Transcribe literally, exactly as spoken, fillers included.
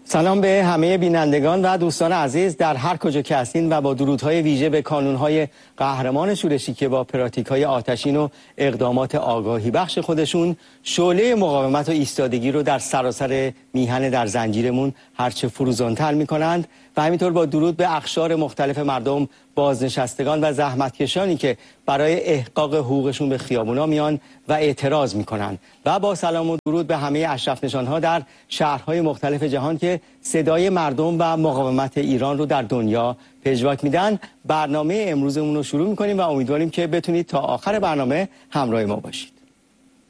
سلام به همه بینندگان و دوستان عزیز در هر کجا که هستین و با درودهای ویژه به کانونهای قهرمان شورشی که با پراتیکهای آتشین و اقدامات آگاهی بخش خودشون شعله مقاومت و ایستادگی رو در سراسر میهن در زنجیرمون هرچه فروزانتر میکنند و همینطور با درود به اقشار مختلف مردم، بازنشستگان و زحمتکشانی که برای احقاق حقوقشون به خیابونا میان و اعتراض میکنن و با سلام و درود به همه اشرف نشانها در شهرهای مختلف جهان که صدای مردم و مقاومت ایران رو در دنیا پژواک میدن. برنامه امروزمون رو شروع میکنیم و امیدواریم که بتونید تا آخر برنامه همراه ما باشید.